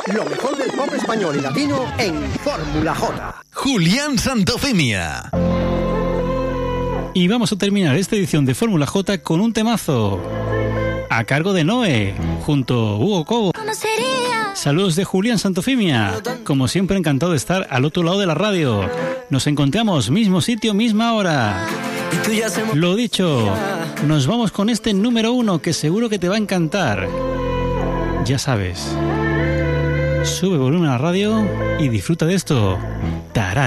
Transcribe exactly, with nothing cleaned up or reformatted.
Lo mejor del pop español y latino en Fórmula J. Julián Santofimia. Y vamos a terminar esta edición de Fórmula J con un temazo a cargo de Noé, junto a Hugo Cobo. Saludos de Julián Santofimia. Como siempre, encantado de estar al otro lado de la radio. Nos encontramos mismo sitio, misma hora. Lo dicho, nos vamos con este número uno que seguro que te va a encantar. Ya sabes, sube volumen a la radio y disfruta de esto. Tará.